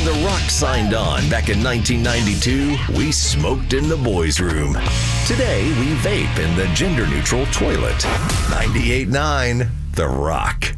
The Rock signed on back in 1992, we smoked in the boys' room. Today, we vape in the gender-neutral toilet. 98.9 The Rock.